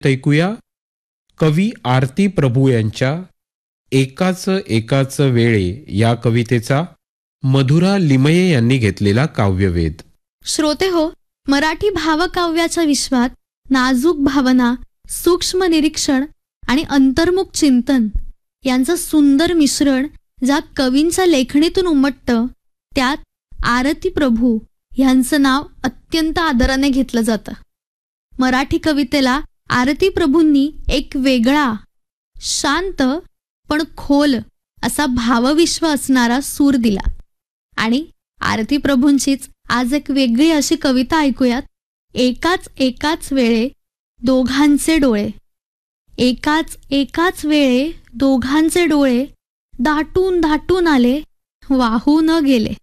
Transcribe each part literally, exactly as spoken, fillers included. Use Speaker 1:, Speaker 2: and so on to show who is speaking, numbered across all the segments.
Speaker 1: ऐकूया कवी आरती प्रभू यांच्या एकाच एकाच वेळे या कवितेचा मधुरा लिमये यांनी घेतलेला काव्यवेध.
Speaker 2: श्रोते हो, मराठी भावकाव्याच्या विश्वात नाजूक भावना, सूक्ष्म निरीक्षण आणि अंतर्मुख चिंतन यांचं सुंदर मिश्रण ज्या कवींच्या लेखणीतून उमटतं, त्यात आरती प्रभू यांचं नाव अत्यंत आदराने घेतलं जातं. मराठी कवितेला आरती प्रभूंनी एक वेगळा, शांत पण खोल असा भावविश्व असणारा सूर दिला. आणि आरती प्रभूंचीच आज एक वेगळी अशी कविता ऐकूयात. एकाच एकाच वेळे दोघांचे डोळे. एकाच एकाच वेळे दोघांचे डोळे दाटून दाटून आले, वाहू न गेले.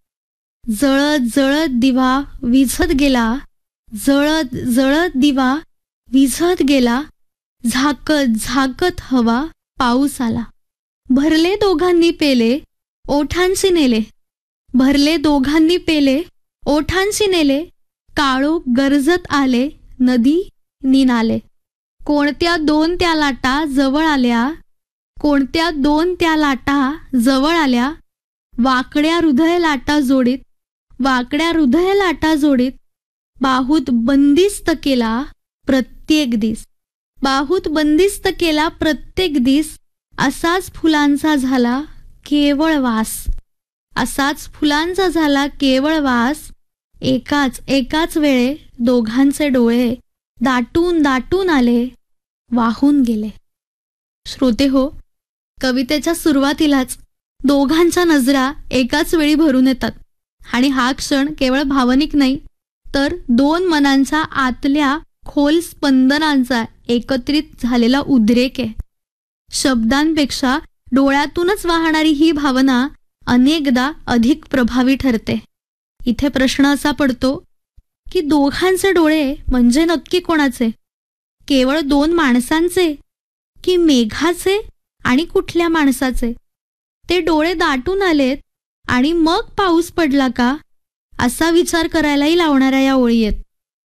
Speaker 2: जळत जळत दिवा विझत गेला, जळत जळत दिवा विझत गेला. झाकत झाकत हवा पाऊस आला. भरले दोघांनी पेले, ओठांशी नेले. भरले दोघांनी पेले, ओठांशी नेले. काळोख गरजत आले, नदी निनाले. कोणत्या दोन त्या लाटा जवळ आल्या, कोणत्या दोन त्या लाटा जवळ आल्या. वाकड्या हृदय लाटा जोडीत, वाकड्या हृदय लाटा जोडीत. बाहूत बंदिस्त केला प्रत्येक दिस, बाहूत बंदिस्त केला प्रत्येक दिस. असाच फुलांचा झाला केवळ वास, असाच फुलांचा झाला केवळ वास. एकाच एकाच वेळे दोघांचे डोळे दाटून दाटून आले, वाहून गेले. श्रोते हो, कवितेच्या सुरुवातीलाच दोघांच्या नजरा एकाच वेळी भरून येतात. आणि हा क्षण केवळ भावनिक नाही, तर दोन मनांच्या आतल्या खोल स्पंदनांचा एकत्रित झालेला उद्रेक आहे. शब्दांपेक्षा डोळ्यातूनच वाहणारी ही भावना अनेकदा अधिक प्रभावी ठरते. इथे प्रश्न असा पडतो की दोघांचे डोळे म्हणजे नक्की कोणाचे? केवळ दोन माणसांचे की मेघाचे आणि कुठल्या माणसाचे? ते डोळे दाटून आलेत आणि मग पाऊस पडला का, असा विचार करायलाही लावणाऱ्या या ओळी आहेत.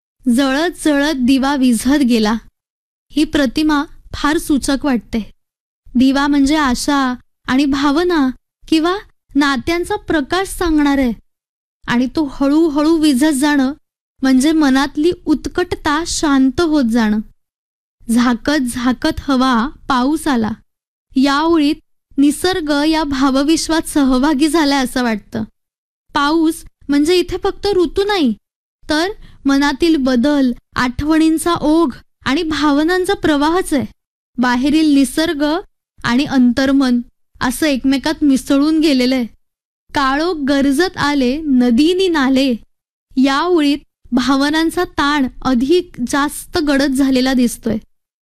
Speaker 2: जळत जळत दिवा विझत गेला, ही प्रतिमा फार सूचक वाटते. दिवा म्हणजे आशा आणि भावना किंवा नात्यांचा प्रकाश सांगणार आहे. आणि तो हळूहळू विझत जाणं म्हणजे मनातली उत्कटता शांत होत जाणं. झाकत झाकत हवा पाऊस आला, या ओळीत निसर्ग या भावविश्वात सहभागी झालाय असं वाटतं. पाऊस म्हणजे इथे फक्त ऋतू नाही, तर मनातील बदल, आठवणींचा ओघ आणि भावनांचा प्रवाहच आहे. बाहेरील निसर्ग आणि अंतर्मन असं एकमेकात मिसळून गेलेलं आहे. काळोख गरजत आले, नदीनी नाले. या ओळीत भावनांचा ताण अधिक जास्त गडद झालेला दिसतोय.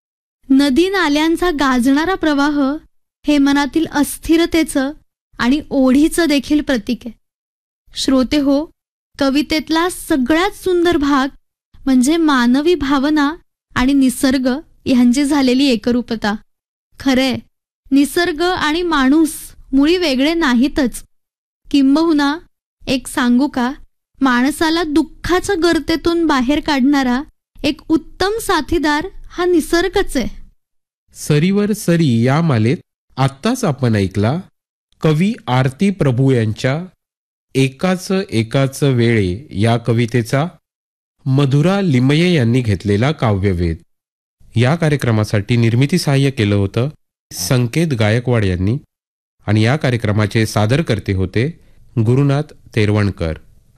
Speaker 2: नदी नाल्यांचा गाजणारा प्रवाह हे मनातील अस्थिरतेचं आणि ओढीचं देखील प्रतीक आहे. श्रोते हो, कवितेतला सगळ्यात सुंदर भाग म्हणजे मानवी भावना आणि निसर्ग यांची झालेली एकरूपता. खरे, निसर्ग आणि माणूस मुळी वेगळे नाहीतच. किंबहुना एक सांगू का, माणसाला दुःखाच्या गर्तेतून बाहेर काढणारा एक उत्तम साथीदार हा निसर्गच आहे.
Speaker 1: सरीवर सरी या मालेत आत्ताच आपण ऐकला कवी आरती प्रभू यांच्या एकाच एकाच वेळे या कवितेचा मधुरा लिमये यांनी घेतलेला काव्यवेध. या कार्यक्रमासाठी निर्मिती सहाय्य केलं होतं संकेत गायकवाड यांनी आणि या कार्यक्रमाचे सादरकर्ते होते गुरुनाथ तेरवणकर.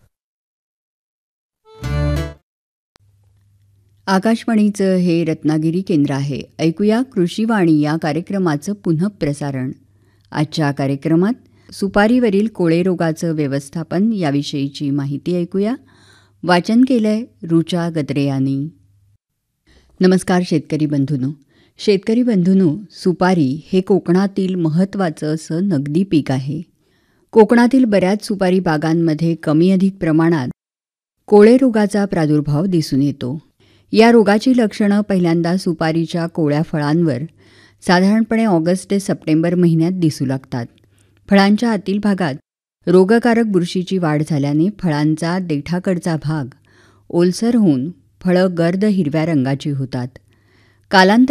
Speaker 3: आकाशवाणीचं हे रत्नागिरी केंद्र आहे. ऐकूया कृषीवाणी या कार्यक्रमाचं पुनःप्रसारण. आजच्या कार्यक्रमात सुपारीवरील कोळे रोगाचं व्यवस्थापन याविषयीची माहिती ऐकूया. वाचन केलंय रुचा गद्रे यांनी. नमस्कार शेतकरी बंधूंनो. शेतकरी बंधूंनो, सुपारी हे कोकणातील महत्त्वाचं असं नगदी पीक आहे. कोकणातील बऱ्याच सुपारी बागांमध्ये कमी अधिक प्रमाणात कोळे रोगाचा प्रादुर्भाव दिसून येतो. या रोगाची लक्षणं पहिल्यांदा सुपारीच्या कोळ्या फळांवर साधारणपणे ऑगस्ट ते सप्टेंबर महिन्यात दिसू लागतात. फळांच्या आतील भागात रोगकारक बुरशीची वाढ झाल्याने फळांचा देठाकडचा भाग ओलसर होऊन फळं गर्द हिरव्या रंगाची होतात. कालांतर